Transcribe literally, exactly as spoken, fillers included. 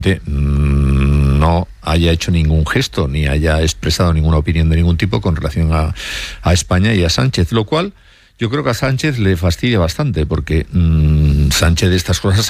no haya hecho ningún gesto ni haya expresado ninguna opinión de ningún tipo con relación a, a España y a Sánchez, lo cual yo creo que a Sánchez le fastidia bastante, porque mmm, Sánchez de estas cosas